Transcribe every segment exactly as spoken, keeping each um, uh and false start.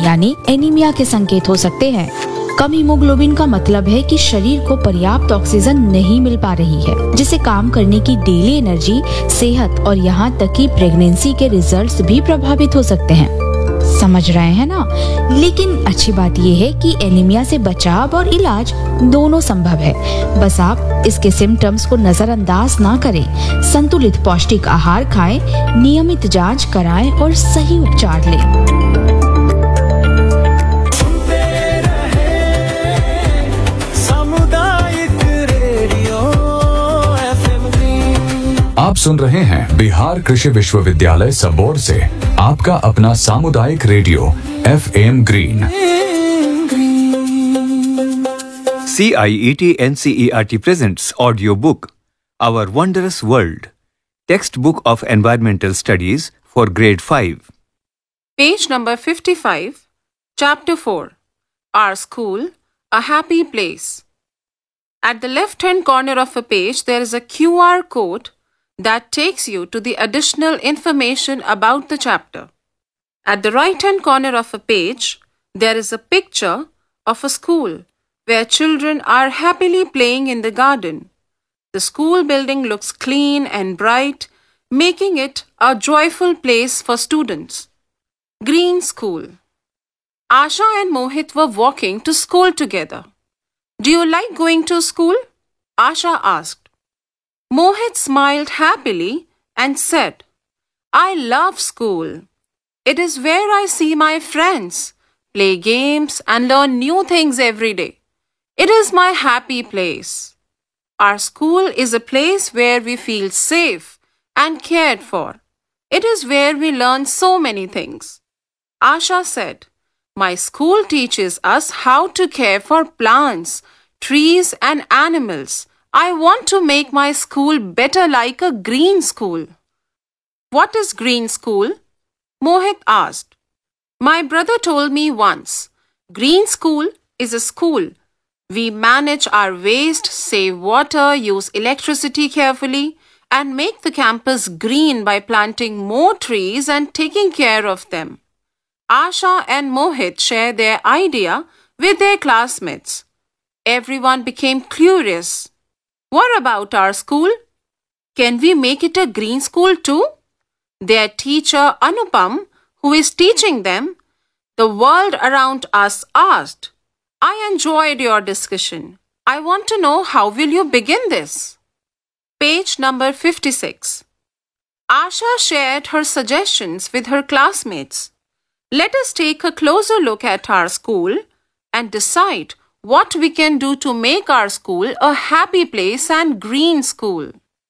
यानी एनीमिया के संकेत हो सकते हैं। कम हीमोग्लोबिन का मतलब है कि शरीर को पर्याप्त ऑक्सीजन नहीं मिल पा रही है, जिससे काम करने की डेली एनर्जी, सेहत और यहाँ तक कि प्रेगनेंसी के रिजल्ट्स भी प्रभावित हो सकते हैं। समझ रहे हैं ना? लेकिन अच्छी बात यह है कि एनीमिया से बचाव और इलाज दोनों संभव है। बस आप इसके सिम्टम्स को नजरअंदाज ना करें। संतुलित पौष्टिक आहार खाएं, नियमित जांच कराएं और सही उपचार लें। आप सुन रहे हैं बिहार कृषि विश्वविद्यालय सबौर से आपका अपना सामुदायिक radio F M green. C I E T N C E R T presents audio book Our Wondrous World, textbook of environmental studies for grade five. Page number fifty-five, chapter four. Our School, a Happy Place. At the left-hand corner of a page, there is a Q R code that takes you to the additional information about the chapter. At the right-hand corner of a page, there is a picture of a school where children are happily playing in the garden. The school building looks clean and bright, making it a joyful place for students. Green School. Asha and Mohit were walking to school together. Do you like going to school? Asha asked. Mohit smiled happily and said, I love school. It is where I see my friends, play games and learn new things every day. It is my happy place. Our school is a place where we feel safe and cared for. It is where we learn so many things. Asha said, my school teaches us how to care for plants, trees and animals. I want to make my school better like a green school. What is green school? Mohit asked. My brother told me once, green school is a school. We manage our waste, save water, use electricity carefully, and make the campus green by planting more trees and taking care of them. Asha and Mohit share their idea with their classmates. Everyone became curious. What about our school? Can we make it a green school too? Their teacher Anupam, who is teaching them the world around us, asked, I enjoyed your discussion. I want to know how will you begin this? Page number fifty-six. Asha shared her suggestions with her classmates. Let us take a closer look at our school and decide what we can do to make our school a happy place and green school.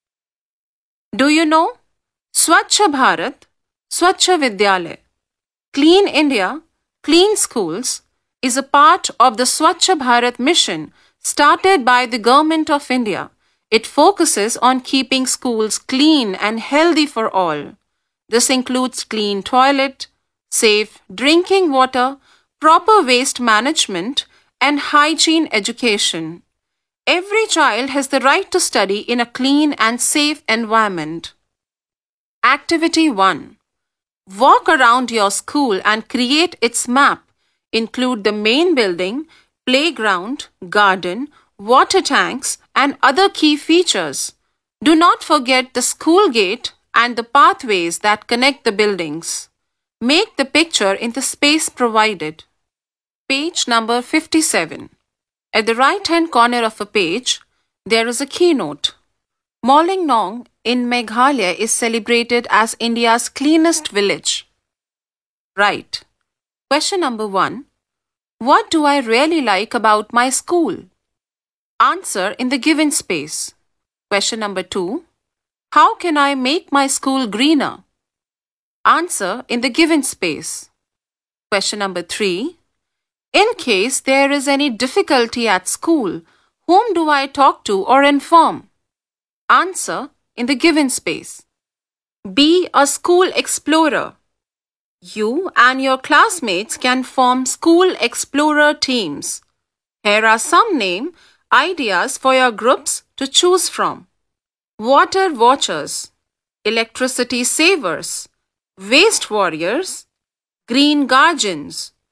Do you know? Swachh Bharat, Swachh Vidyalaya, Clean India, Clean Schools is a part of the Swachh Bharat mission started by the Government of India. It focuses on keeping schools clean and healthy for all. This includes clean toilet, safe drinking water, proper waste management, and hygiene education. Every child has the right to study in a clean and safe environment. Activity one. Walk around your school and create its map. Include the main building, playground, garden, water tanks, and other key features. Do not forget the school gate and the pathways that connect the buildings. Make the picture in the space provided. Page number fifty-seven. At the right-hand corner of a page, there is a keynote. Mawlyng Nong in Meghalaya is celebrated as India's cleanest village. Right. Question number one. What do I really like about my school? Answer in the given space. Question number two. How can I make my school greener? Answer in the given space. Question number three. In case there is any difficulty at school, whom do I talk to or inform? Answer in the given space. Be a school explorer. You and your classmates can form school explorer teams. Here are some name ideas for your groups to choose from. Water watchers, electricity savers, waste warriors, green guardians,